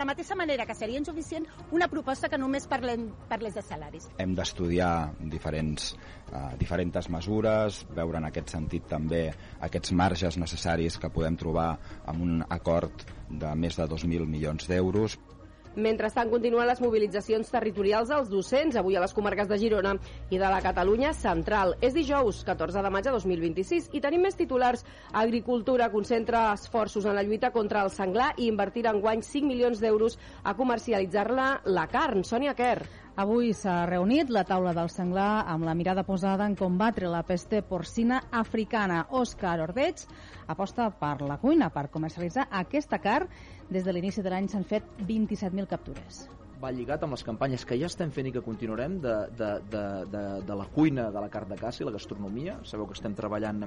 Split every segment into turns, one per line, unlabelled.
mateixa manera que seria insuficient una proposta que només parlés de salaris.
Hem d'estudiar diferents mesures, veure en aquest sentit també aquests marges necessaris que podem trobar amb un acord de més de 2.000 milions d'euros.
Mentrestant, continuen les mobilitzacions territorials dels docents, avui a les comarques de Girona i de la Catalunya central. És dijous, 14 de maig de 2026, i tenim més titulars. Agricultura concentra esforços en la lluita contra el senglar i invertirà enguany 5 milions d'euros a comercialitzar-la la carn. Sònia Quer.
Avui s'ha reunit la taula del senglar amb la mirada posada en combatre la peste porcina africana. Òscar Ordeig aposta per la cuina, per comercialitzar aquesta carn. Des de l'inici de l'any s'han fet 27.000 captures.
Va lligat amb les campanyes que ja estem fent i que continuarem de la cuina de la carn de caça i la gastronomia. Sabeu que estem treballant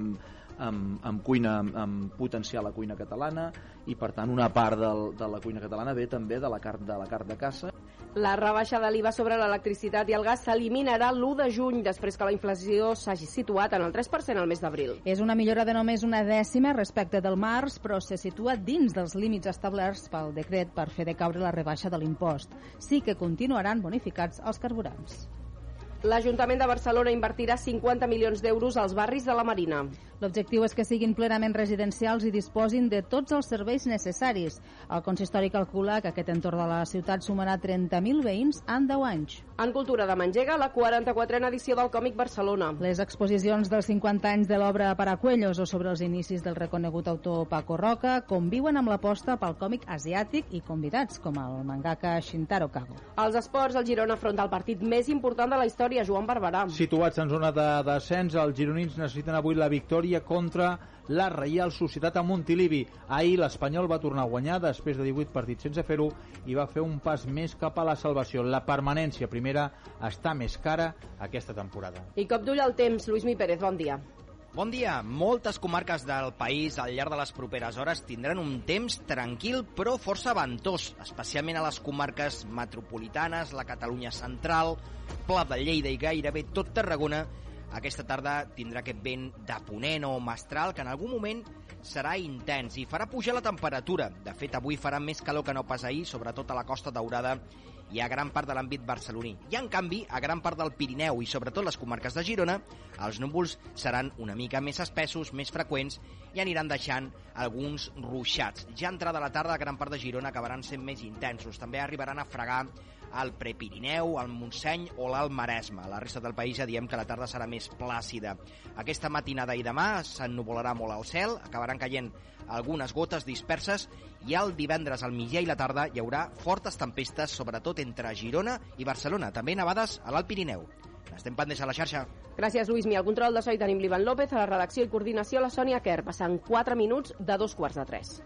amb cuina, amb potenciar la cuina catalana, i per tant una part de la cuina catalana ve també de la carn de caça.
La rebaixa de l'IVA sobre l'electricitat i el gas s'eliminarà l'1 de juny, després que la inflació s'hagi situat en el 3% al mes d'abril.
És una millora de només una dècima respecte del març, però se situa dins dels límits establerts pel decret per fer decaure la rebaixa de l'impost. Sí que continuaran bonificats els carburants.
L'Ajuntament de Barcelona invertirà 50 milions d'euros als barris de la Marina.
L'objectiu és que siguin plenament residencials i disposin de tots els serveis necessaris. El consistori calcula que aquest entorn de la ciutat sumarà 30.000 veïns en 10 anys.
En cultura de Mengega, la 44a edició del Còmic Barcelona.
Les exposicions dels 50 anys de l'obra Paracuellos o sobre els inicis del reconegut autor Paco Roca conviuen amb l'aposta pel còmic asiàtic i convidats com el mangaka Shintaro Kago.
Als esports, el Girona afronta el partit més important de la història, Joan Barberà.
Situats en zona de descens, els gironins necessiten avui la victòria contra la Reial Societat a Montilivi. Ahir l'Espanyol va tornar a guanyar després de 18 partits sense fer-ho i va fer un pas més cap a la salvació. La permanència primera està més cara aquesta temporada.
I cop d'ull al temps, Lluís Mi Pérez, bon dia.
Bon dia. Moltes comarques del país al llarg de les properes hores tindran un temps tranquil però força ventós, especialment a les comarques metropolitanes, la Catalunya central, Pla de Lleida i gairebé tot Tarragona. Aquesta tarda tindrà aquest vent de ponent o mestral que en algun moment serà intens i farà pujar la temperatura. De fet, avui farà més calor que no pas ahir, sobretot a la Costa Daurada i a gran part de l'àmbit barceloní. I, en canvi, a gran part del Pirineu i sobretot les comarques de Girona, els núvols seran una mica més espessos, més freqüents i aniran deixant alguns ruixats. Ja entrada la tarda, a gran part de Girona acabaran sent més intensos. També arribaran a fregar al Prepirineu, al Montseny o l'Alt Maresme. A la resta del país ja diem que la tarda serà més plàcida. Aquesta matinada i demà s'ennuvolarà molt el cel, acabaran caient algunes gotes disperses i el divendres al migdia i la tarda hi haurà fortes tempestes, sobretot entre Girona i Barcelona, també nevades a l'Alt Pirineu. Estem pendents a la xarxa.
Gràcies, Lluís Mi. Al control de so hi tenim l'Ivan López, a la redacció i coordinació la Sònia Quer, passant 4 minuts de 2:45.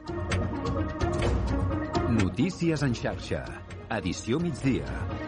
Notícies en xarxa. Edició migdia.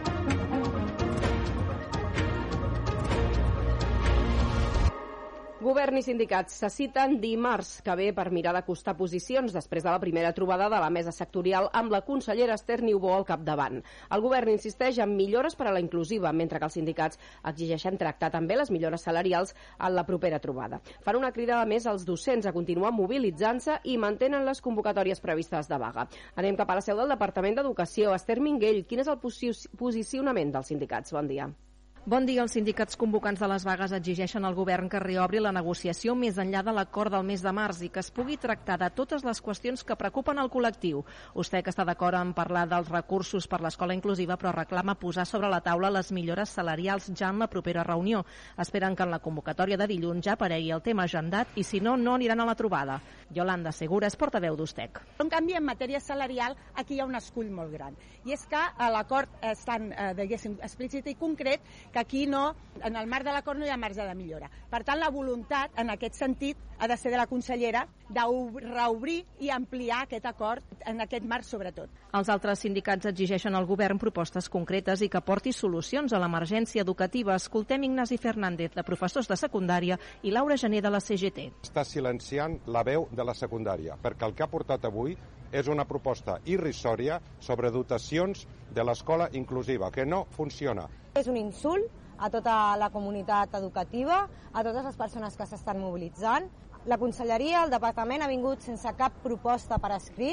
Govern i sindicats se citen dimarts que ve per mirar d'acostar posicions després de la primera trobada de la mesa sectorial amb la consellera Esther Niubó al capdavant. El govern insisteix en millores per a la inclusiva, mentre que els sindicats exigeixen tractar també les millores salarials en la propera trobada. Fan una crida a més als docents a continuar mobilitzant-se i mantenen les convocatòries previstes de vaga. Anem cap a la seu del Departament d'Educació. Esther Minguell, quin és el posicionament dels sindicats? Bon dia.
Bon dia. Els sindicats convocants de les vagues exigeixen al govern que reobri la negociació més enllà de l'acord del mes de març i que es pugui tractar de totes les qüestions que preocupen el col·lectiu. Vostè que està d'acord en parlar dels recursos per l'escola inclusiva, però reclama posar sobre la taula les millores salarials ja en la propera reunió. Esperen que en la convocatòria de dilluns ja aparegui el tema agendat i si no, no aniran a la trobada. Yolanda Segura és portaveu d'Ustec.
En canvi, en matèria salarial, aquí hi ha un escull molt gran. I és que l'acord és tan, diguéssim, explícit i concret que aquí no, en el marc de l'acord no hi ha marge de millora. Per tant, la voluntat, en aquest sentit, ha de ser de la consellera de reobrir i ampliar aquest acord en aquest marc sobretot.
Els altres sindicats exigeixen al govern propostes concretes i que porti solucions a l'emergència educativa. Escoltem Ignasi Fernández, de professors de secundària, i Laura Gené, de la CGT.
Està silenciant la veu de la secundària, perquè el que ha portat avui és una proposta irrisòria sobre dotacions de l'escola inclusiva, que no funciona.
És un insult a tota la comunitat educativa, a totes les persones que s'estan mobilitzant. La conselleria, el departament, ha vingut sense cap proposta per escrit.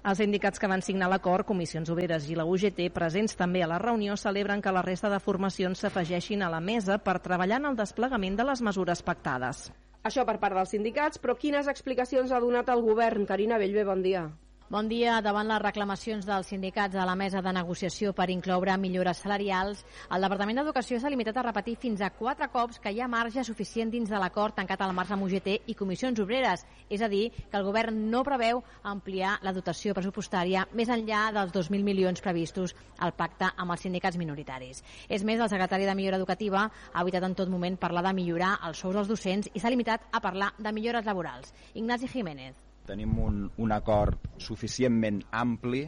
Els sindicats que van signar l'acord, Comissions Obreres i la UGT, presents també a la reunió, celebren que la resta de formacions s'afegeixin a la mesa per treballar en el desplegament de les mesures pactades.
Això per part dels sindicats, però quines explicacions ha donat el govern? Carina Bellver, bon dia.
Bon dia. Davant les reclamacions dels sindicats a la mesa de negociació per incloure millores salarials, el Departament d'Educació s'ha limitat a repetir fins a 4 cops que hi ha marge suficient dins de l'acord tancat al març amb UGT i Comissions Obreres. És a dir, que el govern no preveu ampliar la dotació pressupostària més enllà dels 2.000 milions previstos al pacte amb els sindicats minoritaris. És més, el secretari de Millora Educativa ha evitat en tot moment parlar de millorar els sous dels docents i s'ha limitat a parlar de millores laborals. Ignasi Jiménez.
Tenim un acord suficientment ampli,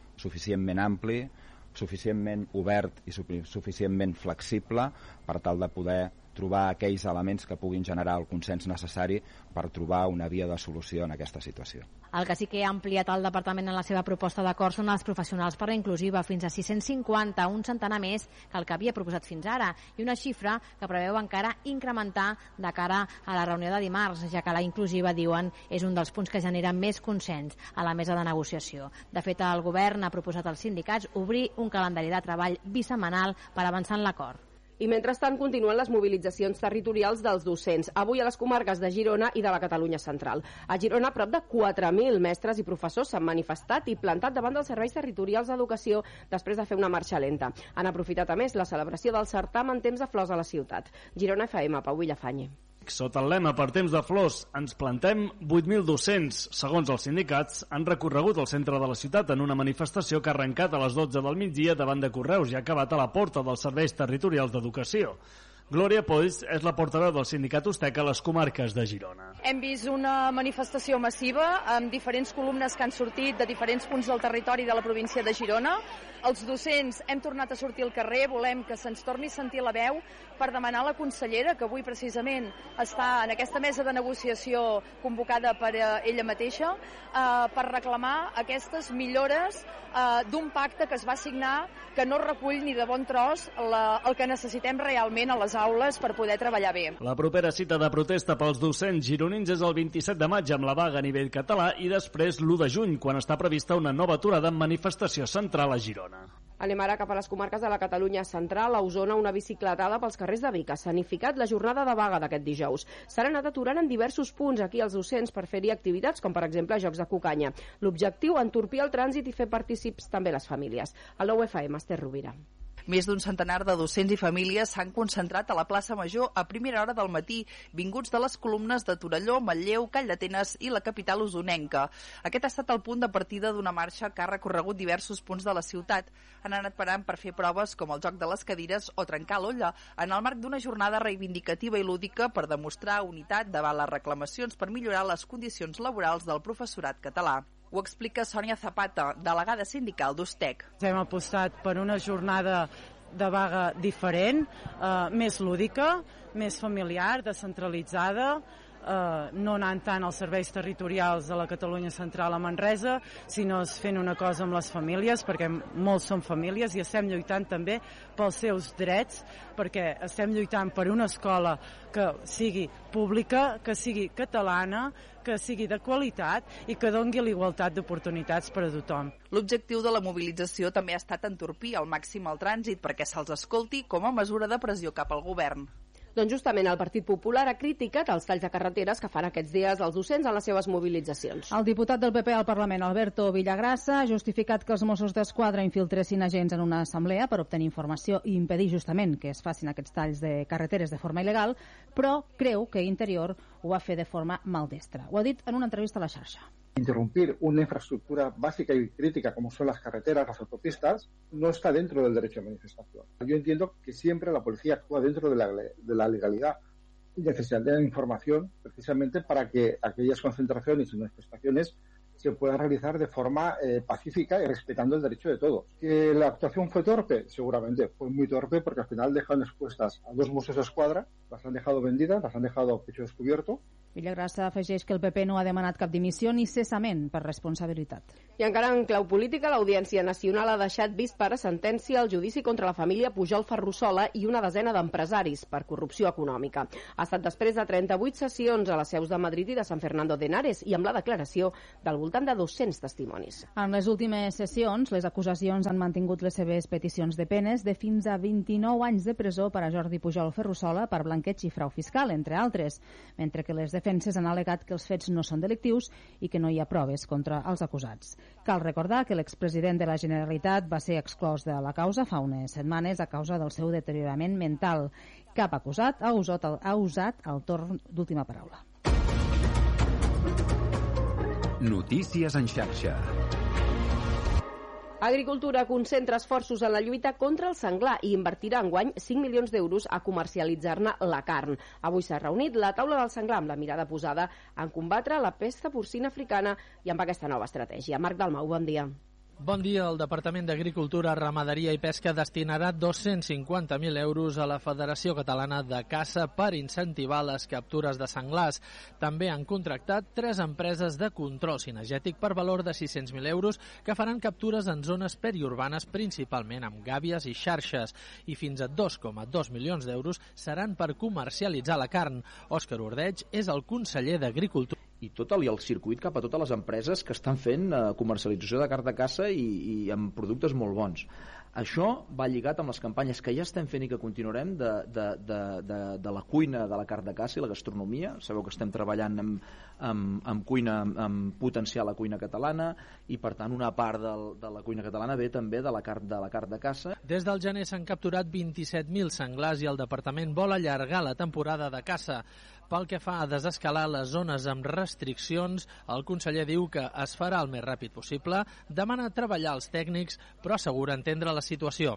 suficientment obert i suficientment flexible per tal de poder trobar aquells elements que puguin generar el consens necessari per trobar una via de solució en aquesta situació.
El que sí que ha ampliat el departament en la seva proposta d'acord són els professionals per la inclusiva, fins a 650, un centenar més que el que havia proposat fins ara, i una xifra que preveu encara incrementar de cara a la reunió de dimarts, ja que la inclusiva, diuen, és un dels punts que genera més consens a la mesa de negociació. De fet, el govern ha proposat als sindicats obrir un calendari de treball bisetmanal per avançar en l'acord.
I mentrestant continuen les mobilitzacions territorials dels docents, avui a les comarques de Girona i de la Catalunya central. A Girona, prop de 4.000 mestres i professors s'han manifestat i plantat davant dels serveis territorials d'educació després de fer una marxa lenta. Han aprofitat a més la celebració del certamen Temps de Flors a la ciutat. Girona FM, Pau Villafañe.
Sota el lema Per temps de flors ens plantem, 8.000 docents, segons els sindicats, han recorregut el centre de la ciutat en una manifestació que ha arrencat a les 12 del migdia davant de Correus i ha acabat a la porta dels serveis territorials d'educació. Glòria Polls és la portaveu del sindicat Ustec a les comarques de Girona.
Hem vist una manifestació massiva amb diferents columnes que han sortit de diferents punts del territori de la província de Girona. Els docents hem tornat a sortir al carrer, volem que se'ns torni a sentir la veu per demanar a la consellera, que avui precisament està en aquesta mesa de negociació convocada per ella mateixa, per reclamar aquestes millores d'un pacte que es va signar que no recull ni de bon tros el que necessitem realment a les aules per poder treballar bé.
La propera cita de protesta pels docents gironins és el 27 de maig amb la vaga a nivell català i després l'1 de juny, quan està prevista una nova aturada amb manifestació central a Girona.
Anem ara cap a les comarques de la Catalunya central. A Osona, una bicicletada pels carrers de Vic ha sanificat la jornada de vaga d'aquest dijous. S'han anat aturant en diversos punts aquí els docents per fer-hi activitats, com per exemple jocs de cucanya. L'objectiu, entorpir el trànsit i fer partícips també les famílies. El 9FM, Esther Rovira.
Més d'un centenar de docents i famílies s'han concentrat a la plaça Major a primera hora del matí, vinguts de les columnes de Torelló, Manlleu, Calldetenes i la capital osonenca. Aquest ha estat el punt de partida d'una marxa que ha recorregut diversos punts de la ciutat. Han anat parant per fer proves com el joc de les cadires o trencar l'olla, en el marc d'una jornada reivindicativa i lúdica per demostrar unitat davant les reclamacions per millorar les condicions laborals del professorat català. Ho explica Sònia Zapata, delegada sindical d'Ustec.
Hem apostat per una jornada de vaga diferent, més lúdica, més familiar, descentralitzada, no anant tant als serveis territorials de la Catalunya central a Manresa, sinó fent una cosa amb les famílies, perquè molts són famílies i estem lluitant també pels seus drets, perquè estem lluitant per una escola que sigui pública, que sigui catalana, que sigui de qualitat i que doni l'igualtat d'oportunitats per a tothom.
L'objectiu de la mobilització també ha estat entorpir al màxim el trànsit perquè se'ls escolti com a mesura de pressió cap al govern.
Doncs justament el Partit Popular ha criticat els talls de carreteres que fan aquests dies els docents en les seves mobilitzacions.
El diputat del PP al Parlament, Alberto Villagrasa, ha justificat que els Mossos d'Esquadra infiltressin agents en una assemblea per obtenir informació i impedir justament que es facin aquests talls de carreteres de forma il·legal, però creu que Interior ho va fer de forma maldestra. Ho ha dit en una entrevista a la xarxa.
Interrumpir una infraestructura básica y crítica como son las carreteras, las autopistas, no está dentro del derecho de manifestación. Yo entiendo que siempre la policía actúa dentro de la legalidad y necesita información precisamente para que aquellas concentraciones y manifestaciones se puedan realizar de forma pacífica y respetando el derecho de todos. ¿Que la actuación fue torpe? Seguramente fue muy torpe porque al final dejaron expuestas a 2 Mossos d'Esquadra, las han dejado vendidas, las han dejado a pecho descubierto
Villagrasa afegeix que el PP no ha demanat cap dimissió ni cessament per responsabilitat.
I encara en clau política, l'Audiència Nacional ha deixat vist per a sentència el judici contra la família Pujol Ferrusola i una desena d'empresaris per corrupció econòmica. Ha estat després de 38 sessions a les seus de Madrid i de San Fernando de Henares i amb la declaració del voltant de 200 testimonis.
En les últimes sessions, les acusacions han mantingut les seves peticions de penes de fins a 29 anys de presó per a Jordi Pujol Ferrusola per blanqueig i frau fiscal, entre altres, mentre que les defenses han al·legat que els fets no són delictius i que no hi ha proves contra els acusats. Cal recordar que l'expresident de la Generalitat va ser exclòs de la causa fa unes setmanes a causa del seu deteriorament mental. Cap acusat ha usat el torn d'última paraula.
Notícies en xarxa.
Agricultura concentra esforços en la lluita contra el senglar i invertirà enguany 5 milions d'euros a comercialitzar-ne la carn. Avui s'ha reunit la taula del senglar amb la mirada posada en combatre la pesta porcina africana i amb aquesta nova estratègia. Marc Dalmau, bon dia.
Bon dia. El Departament d'Agricultura, Ramaderia i Pesca destinarà 250.000 euros a la Federació Catalana de Caça per incentivar les captures de senglars. També han contractat 3 empreses de control cinegètic per valor de 600.000 euros que faran captures en zones periurbanes, principalment amb gàbies i xarxes. I fins a 2,2 milions d'euros seran per comercialitzar la carn. Òscar Ordeig és el conseller d'Agricultura.
I tot el circuit cap a totes les empreses que estan fent comercialització de carn de caça i amb productes molt bons. Això va lligat amb les campanyes que ja estem fent i que continuarem de la cuina de la carn de caça i la gastronomia. Sabeu que estem treballant amb cuina, amb potenciar la cuina catalana i per tant una part de la cuina catalana ve també de la carn de caça.
Des del gener s'han capturat 27.000 senglars i el departament vol allargar la temporada de caça. Pel que fa a desescalar les zones amb restriccions, el conseller diu que es farà el més ràpid possible, demana treballar als tècnics, però assegura entendre la situació.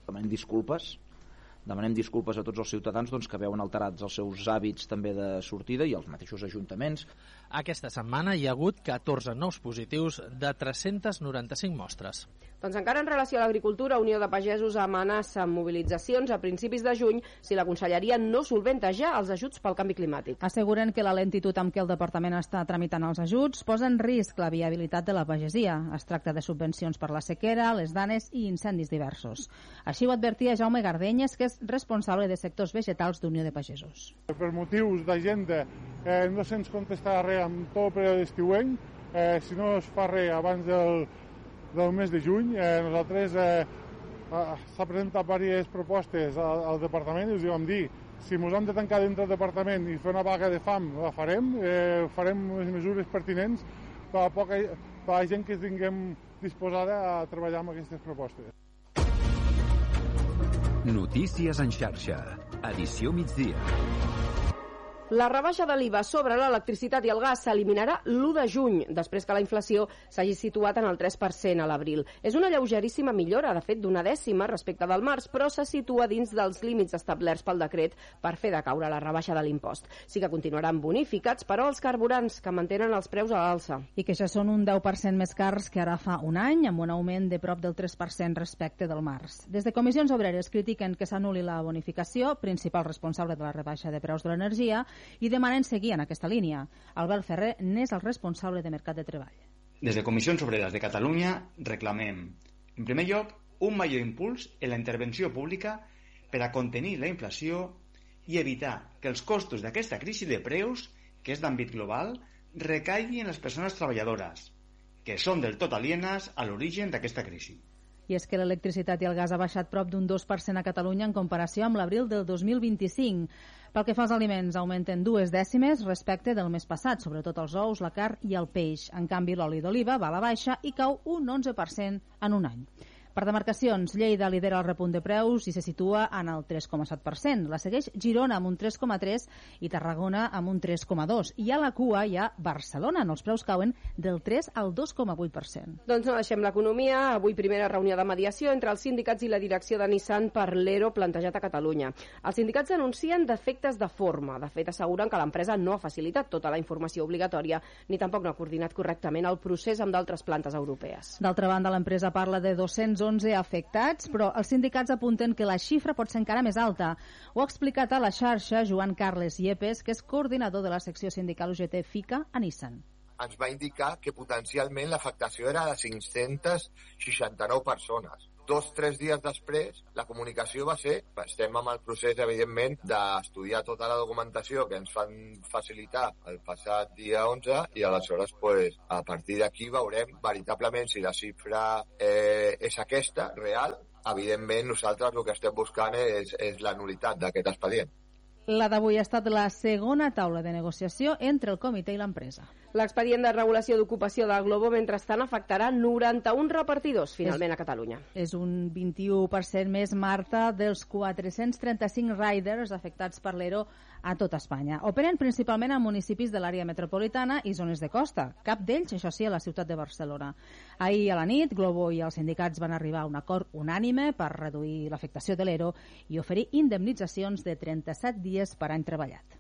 Demanem disculpes a tots els ciutadans que veuen alterats els seus hàbits també de sortida i els mateixos ajuntaments.
Aquesta setmana hi ha hagut 14 nous positius de 395 mostres.
Doncs encara en relació a l'agricultura, Unió de Pagesos amenaça amb mobilitzacions a principis de juny si la Conselleria no solventa ja els ajuts pel canvi climàtic.
Asseguren que la lentitud amb què el departament està tramitant els ajuts posa en risc la viabilitat de la pagesia. Es tracta de subvencions per la sequera, les danes i incendis diversos. Així ho advertia Jaume Gardenyes, que és responsable de sectors vegetals d'Unió de Pagesos.
Per motius d'agenda no se'ns contestarà res en tot el període estiuenc. Si no es fa res abans del mes de juny, nosaltres s'ha presentat diverses propostes al departament i us vam dir, si ens hem de tancar dintre del departament i fer una vaga de fam, la farem, farem les mesures pertinents per a la gent que tinguem disposada a treballar amb aquestes propostes.
Notícies en xarxa. Edició migdia.
La rebaixa de l'IVA sobre l'electricitat i el gas s'eliminarà l'1 de juny, després que la inflació s'hagi situat en el 3% a l'abril. És una lleugeríssima millora, de fet d'una dècima respecte del març, però se situa dins dels límits establerts pel decret per fer decaure la rebaixa de l'impost. Sí que continuaran bonificats, però els carburants, que mantenen els preus a l'alça.
I que ja són un 10% més cars que ara fa un any, amb un augment de prop del 3% respecte del març. Des de Comissions Obreres critiquen que s'anul·li la bonificació, principal responsable de la rebaixa de preus de l'energia, i demanen seguir en aquesta línia. Albert Ferrer n'és el responsable de Mercat de Treball.
Des de Comissions Obreres de Catalunya reclamem, en primer lloc, un major impuls en la intervenció pública per a contenir la inflació i evitar que els costos d'aquesta crisi de preus, que és d'àmbit global, recaigui en les persones treballadores, que són del tot alienes a l'origen d'aquesta crisi.
I és que l'electricitat i el gas ha baixat prop d'un 2% a Catalunya en comparació amb l'abril del 2025. Pel que fa als aliments, augmenten 2 dècimes respecte del mes passat, sobretot els ous, la carn i el peix. En canvi, l'oli d'oliva va a la baixa i cau un 11% en un any. Per demarcacions, Lleida lidera el repunt de preus i se situa en el 3,7%. La segueix Girona amb un 3,3% i Tarragona amb un 3,2%. I a la cua hi ha Barcelona, on els preus cauen del 3 al 2,8%.
Doncs no deixem l'economia. Avui primera reunió de mediació entre els sindicats i la direcció de Nissan per l'ERO plantejat a Catalunya. Els sindicats denuncien defectes de forma. De fet, asseguren que l'empresa no ha facilitat tota la informació obligatòria ni tampoc no ha coordinat correctament el procés amb d'altres plantes europees.
D'altra banda, l'empresa parla de 200 els 11 afectats, però els sindicats apunten que la xifra pot ser encara més alta. Ho ha explicat a la xarxa Joan Carles Yepes, que és coordinador de la secció sindical UGT-FICA a Nissan.
Ens va indicar que potencialment l'afectació era de 569 persones. 2-3 dies després, la comunicació va ser, estem en el procés, evidentment, d'estudiar tota la documentació que ens fan facilitar el passat dia 11 i aleshores, a partir d'aquí, veurem veritablement si la xifra és aquesta, real. Evidentment, nosaltres el que estem buscant és la nul·litat d'aquest expedient.
La d'avui ha estat la segona taula de negociació entre el comitè i l'empresa.
L'expedient de regulació d'ocupació del Globo mentrestant afectarà 91 repartidors, finalment, a Catalunya.
És un 21% més, Marta, dels 435 riders afectats per l'ERO a tot Espanya. Operen principalment a municipis de l'àrea metropolitana i zones de costa. Cap d'ells, això sí, a la ciutat de Barcelona. Ahir a la nit, Globo i els sindicats van arribar a un acord unànime per reduir l'afectació de l'ERO i oferir indemnitzacions de 37 dies per any treballat.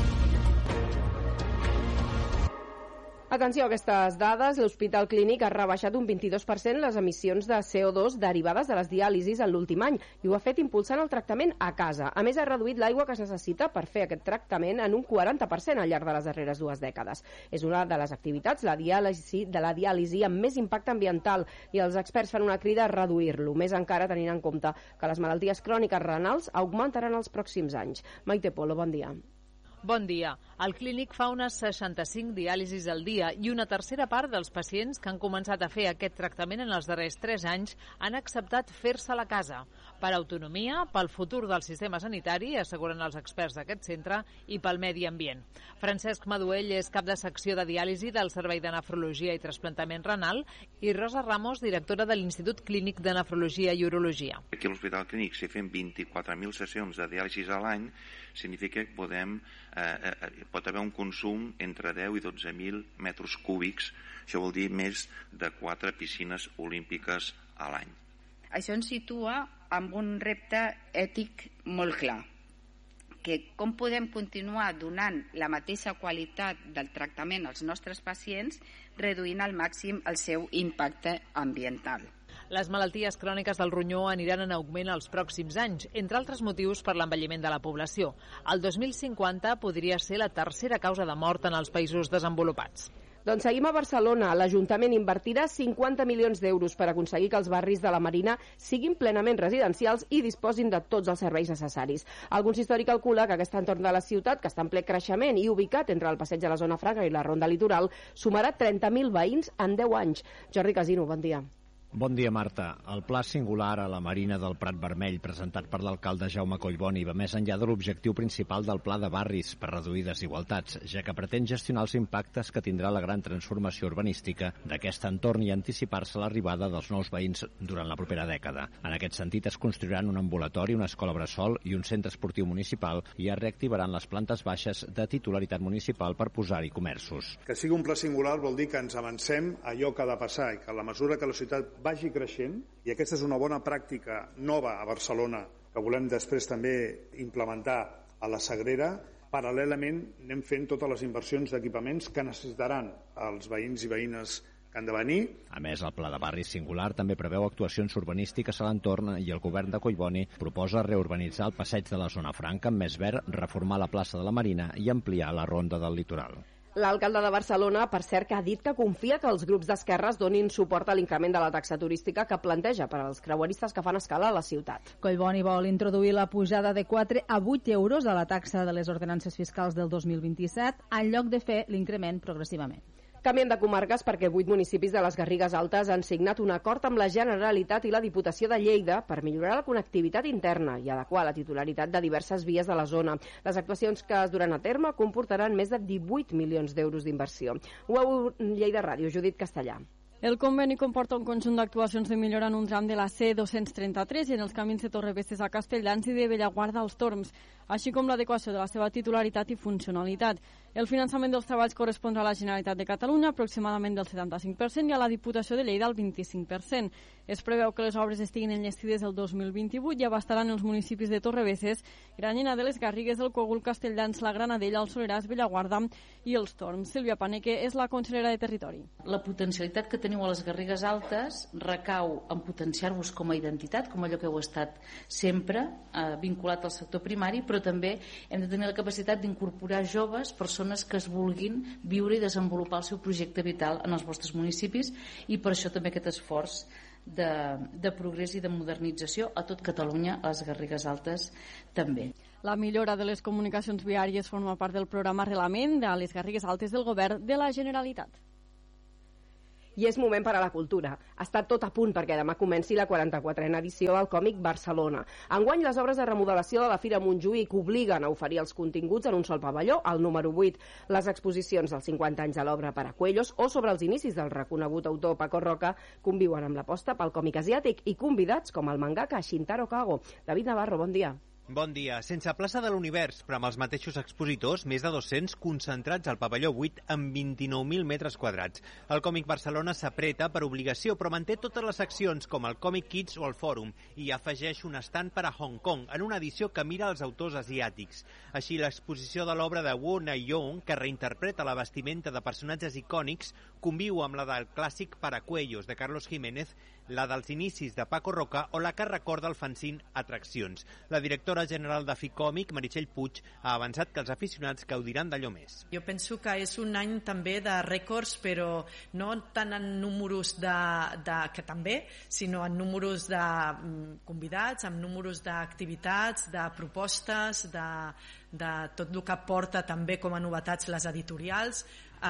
Atenció a aquestes dades, l'Hospital Clínic ha rebaixat un 22% les emissions de CO2 derivades de les diàlisis en l'últim any i ho ha fet impulsant el tractament a casa. A més, ha reduït l'aigua que es necessita per fer aquest tractament en un 40% al llarg de les darreres 2 dècades. És una de les activitats, la diàlisi amb més impacte ambiental, i els experts fan una crida a reduir-lo, més encara tenint en compte que les malalties cròniques renals augmentaran els pròxims anys. Maite Polo, bon dia.
Bon dia. El Clínic fa unes 65 diàlisis al dia i una tercera part dels pacients que han començat a fer aquest tractament en els darrers 3 anys han acceptat fer-se-la a casa. Per autonomia, pel futur del sistema sanitari, asseguren els experts d'aquest centre, i pel medi ambient. Francesc Maduell és cap de secció de diàlisi del Servei de Nefrologia i Trasplantament Renal i Rosa Ramos, directora de l'Institut Clínic de Nefrologia i Urologia.
Aquí a l'Hospital Clínic, si fem 24.000 sessions de diàlisis a l'any, significa que pot haver un consum entre 10 i 12.000 metres cúbics. Això vol dir més de 4 piscines olímpiques a l'any.
Això ens situa amb un repte ètic molt clar, que com podem continuar donant la mateixa qualitat del tractament als nostres pacients reduint al màxim el seu impacte ambiental.
Les malalties cròniques del ronyó aniran en augment els pròxims anys, entre altres motius per l'envelliment de la població. El 2050 podria ser la tercera causa de mort en els països desenvolupats.
Doncs seguim a Barcelona. L'Ajuntament invertirà 50 milions d'euros per aconseguir que els barris de la Marina siguin plenament residencials i disposin de tots els serveis necessaris. El consistori calcula que aquest entorn de la ciutat, que està en ple creixement i ubicat entre el passeig de la Zona Franca i la Ronda Litoral, sumarà 30.000 veïns en 10 anys. Jordi Casino, bon dia.
Bon dia, Marta. El pla singular a la Marina del Prat Vermell, presentat per l'alcalde Jaume Collboni, va més enllà de l'objectiu principal del pla de barris per reduir desigualtats, ja que pretén gestionar els impactes que tindrà la gran transformació urbanística d'aquest entorn i anticipar-se l'arribada dels nous veïns durant la propera dècada. En aquest sentit, es construiran un ambulatori, una escola bressol i un centre esportiu municipal i es reactivaran les plantes baixes de titularitat municipal per posar-hi comerços.
Que sigui un pla singular vol dir que ens avancem a allò que ha de passar i que a la mesura que la ciutat vagi creixent, i aquesta és una bona pràctica nova a Barcelona que volem després també implementar a la Sagrera, paral·lelament anem fent totes les inversions d'equipaments que necessitaran els veïns i veïnes que han de venir.
A més, el pla de barris singular també preveu actuacions urbanístiques a l'entorn i el govern de Collboni proposa reurbanitzar el passeig de la Zona Franca amb més verd, reformar la plaça de la Marina i ampliar la ronda del litoral.
L'alcalde de Barcelona, per cert, que ha dit que confia que els grups d'esquerres donin suport a l'increment de la taxa turística que planteja per als creueristes que fan escala a la ciutat.
Collboni vol introduir la pujada de 4 a 8 euros a la taxa de les ordenances fiscals del 2027, en lloc de fer l'increment progressivament.
Canviem de comarques perquè 8 municipis de les Garrigues Altes han signat un acord amb la Generalitat i la Diputació de Lleida per millorar la connectivitat interna i adequar la titularitat de diverses vies de la zona. Les actuacions que es duran a terme comportaran més de 18 milions d'euros d'inversió. UAU Lleida Ràdio, Judit Castellà.
El conveni comporta un conjunt d'actuacions de millora en un tram de la C233 i en els camins de Torrebesses a Castelldans i de Bellaguarda als Torms, així com l'adequació de la seva titularitat i funcionalitat. El finançament dels treballs correspondrà a la Generalitat de Catalunya, aproximadament del 75%, i a la Diputació de Lleida el 25%. Es preveu que les obres estiguin enllestides el 2028 i abastaran els municipis de Torrebesses, Granyena de les Garrigues, el Cogul, Castelldans, la Granadella, el Soleràs, Bellaguarda i els Torms. Sílvia Paneque és la consellera de Territori.
La potencialitat que teniu a les Garrigues Altes recau en potenciar-vos com a identitat, com allò que heu estat sempre, vinculat al sector primari, però també hem de tenir la capacitat d'incorporar joves, persones que es vulguin viure i desenvolupar el seu projecte vital en els vostres municipis, i per això també aquest esforç de progrés i de modernització a tot Catalunya, a les Garrigues Altes també.
La millora de les comunicacions viàries forma part del programa Arrelament de les Garrigues Altes del Govern de la Generalitat.
I és moment per a la cultura. Està tot a punt perquè demà comenci la 44a edició del Còmic Barcelona. Enguany, les obres de remodelació de la Fira Montjuïc obliguen a oferir els continguts en un sol pavelló, al número 8. Les exposicions dels 50 anys de l'obra Paracuellos o sobre els inicis del reconegut autor Paco Roca conviuen amb l'aposta pel còmic asiàtic i convidats com el mangaka Shintaro Kago. David Navarro, bon dia.
Bon dia. Sense plaça de l'univers, però amb els mateixos expositors, més de 200 concentrats al pavelló 8 amb 29.000 metres quadrats. El Còmic Barcelona s'apreta per obligació, però manté totes les seccions, com el Còmic Kids o el Fòrum, i afegeix un estand per a Hong Kong, en una edició que mira els autors asiàtics. Així, l'exposició de l'obra de Wu Naiyong, que reinterpreta la vestimenta de personatges icònics, conviu amb la del clàssic Paracuellos, de Carlos Jiménez, la dels inicis de Paco Roca o la que recorda el fanzine Atraccions. La directora general de Ficòmic, Meritxell Puig, ha avançat que els aficionats gaudiran d'allò més.
Jo penso que és un any també de rècords, però no tant en números que també, sinó en números de convidats, en números d'activitats, de propostes, de tot el que porta també com a novetats les editorials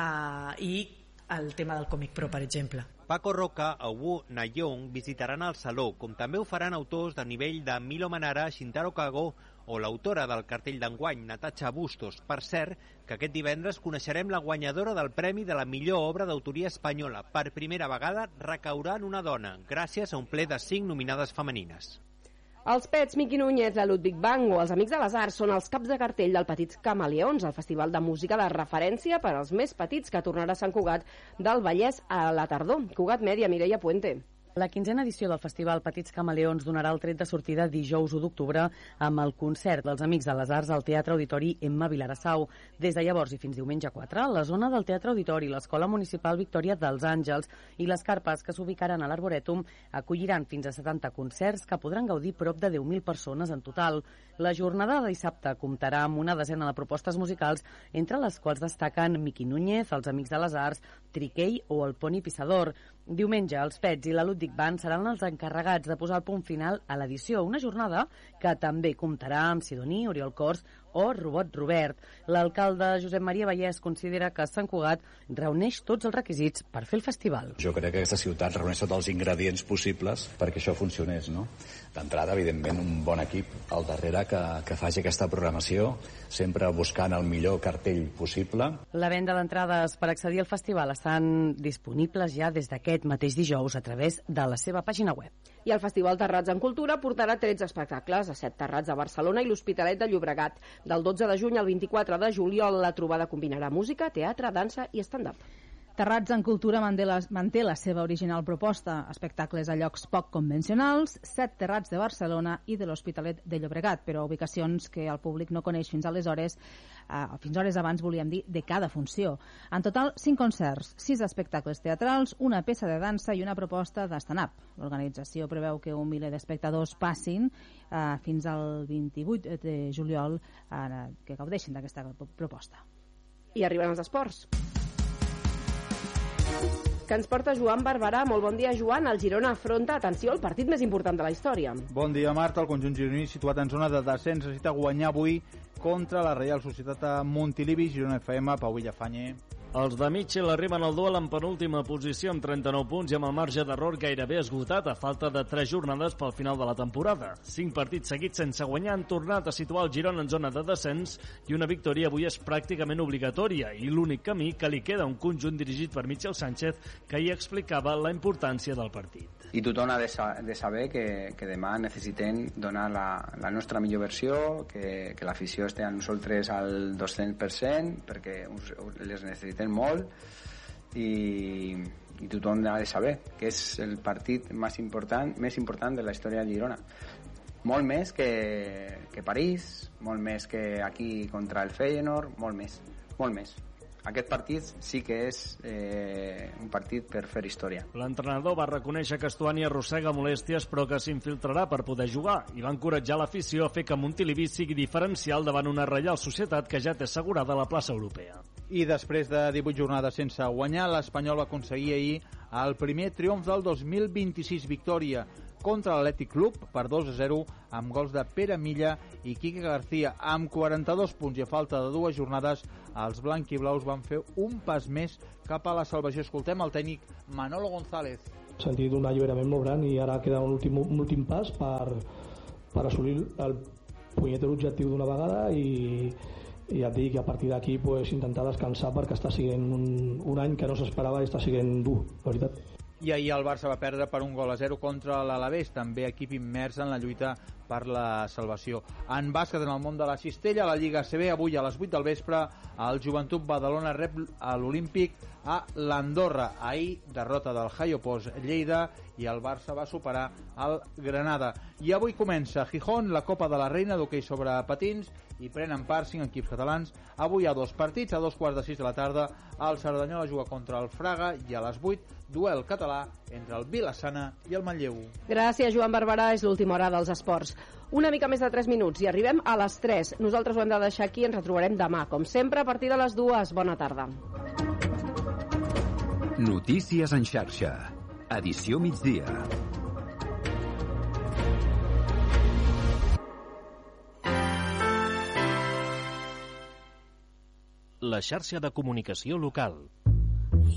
i el tema del Còmic Pro, per exemple.
Paco Roca o Wu Naiyong visitaran el Saló, com també ho faran autors de nivell de Milo Manara, Shintaro Kago o l'autora del cartell d'enguany, Natasha Bustos. Per cert, que aquest divendres coneixerem la guanyadora del Premi de la millor obra d'autoria espanyola. Per primera vegada recaurà en una dona, gràcies a un ple de 5 nominades femenines.
Els Pets, Miqui Núñez, la Ludwig Bang o els Amics de les Arts són els caps de cartell del Petits Camaleons, el festival de música de referència per als més petits que tornarà a Sant Cugat del Vallès a la tardor. Cugat Mèdia, Mireia Puente.
La 15a edició del Festival Petits Camaleons donarà el tret de sortida dijous 1 d'octubre amb el concert dels Amics de les Arts al Teatre Auditori Emma Vilarassau. Des de llavors i fins diumenge 4, la zona del Teatre Auditori, l'Escola Municipal Victòria dels Àngels i les carpes que s'ubicaran a l'Arborètum acolliran fins a 70 concerts que podran gaudir prop de 10.000 persones en total. La jornada de dissabte comptarà amb una desena de propostes musicals, entre les quals destaquen Miqui Núñez, els Amics de les Arts, Triquell o el Poni Pissador. Diumenge, els Pets i la Ludwig Band seran els encarregats de posar el punt final a l'edició, una jornada que també comptarà amb Sidoní, Oriol Cors o Robot Robert. L'alcalde Josep Maria Vallès considera que Sant Cugat reuneix tots els requisits per fer el festival.
Jo crec que aquesta ciutat reuneix tots els ingredients possibles perquè això funcionés, no? D'entrada, evidentment, un bon equip al darrere que faci aquesta programació, sempre buscant el millor cartell possible.
La venda d'entrades per accedir al festival estan disponibles ja des d'aquest mateix dijous a través de la seva pàgina web.
I el Festival Terrats en Cultura portarà 13 espectacles a 7 terrats a Barcelona i l'Hospitalet de Llobregat. Del 12 de juny al 24 de juliol la trobada combinarà música, teatre, dansa i stand-up.
Terrats en Cultura manté la seva original proposta, espectacles a llocs poc convencionals, 7 terrats de Barcelona i de l'Hospitalet de Llobregat, però ubicacions que el públic no coneix fins aleshores, fins hores abans, volíem dir, de cada funció. En total, 5 concerts, 6 espectacles teatrals, una peça de dansa i una proposta de stand-up. L'organització preveu que 1 miler d'espectadors passin fins al 28 de juliol que gaudeixin d'aquesta proposta.
I arriben els esports. Que ens porta Joan Barberà. Molt bon dia, Joan. El Girona afronta, atenció, el partit més important de la història.
Bon dia, Marta. El conjunt gironí, situat en zona de descens, necessita guanyar avui contra la Reial Societat Montilivi. Girona FM, Pau Villafañe.
Els de Mitchell arriben al duel en penúltima posició amb 39 punts i amb el marge d'error gairebé esgotat a falta de 3 jornades pel final de la temporada. 5 partits seguits sense guanyar han tornat a situar el Girona en zona de descens i una victòria avui és pràcticament obligatòria i l'únic camí que li queda a un conjunt dirigit per Michel Sánchez que hi explicava la importància del partit.
I tothom ha de saber que demà necessitem donar la nostra millor versió, que l'afició estigui amb nosaltres al 200% perquè les necessitem molt i tothom ha de saber que és el partit més important de la història de Girona, molt més que París, molt més que aquí contra el Feyenoord, molt més. Aquest partit sí que és un partit per fer història.
L'entrenador va reconèixer que Estuani arrossega molèsties però que s'infiltrarà per poder jugar i va encoratjar l'afició a fer que Montilivi sigui diferencial davant una Reial Societat que ja té assegurada la plaça europea.
I després de 18 jornades sense guanyar, l'Espanyol va aconseguir ahir el primer triomf del 2026, victòria contra l'Atlètic Club per 2-0 amb gols de Pere Milla i Quique García. Amb 42 punts i a falta de 2 jornades, els blanquiblaus van fer un pas més cap a la salvació. Escoltem el tècnic Manolo González.
S'ha sentit un alliberament molt gran i ara queda un últim pas per assolir el punyetero objectiu d'una vegada i ja et dic que a partir d'aquí pues, intentar descansar perquè està sent un any que no s'esperava i està sent dur, la veritat.
I ahir el Barça va perdre per 1-0 contra l'Alavés, també equip immers en la lluita per la salvació. En bàsquet, en el món de la cistella, la Lliga ACB, avui a les 8 del vespre, el Joventut Badalona rep a l'Olímpic a l'Andorra. Ahir, derrota del Jaiopos Lleida i el Barça va superar el Granada. I avui comença a Gijón la Copa de la Reina d'hoquei sobre patins i prenen part 5 equips catalans. Avui hi ha 2 partits, a 2:45 de la tarda el Cerdanyola juga contra el Fraga i a les 8 duel català entre el Vila-sana i el Manlleu.
Gràcies, Joan Barberà. És l'última hora dels esports. Una mica més de 3 minuts i arribem a les 3. Nosaltres ho hem de deixar aquí, ens retrobarem demà, com sempre, a partir de les 2. Bona tarda.
Notícies en xarxa. Edició migdia.
La xarxa de comunicació local.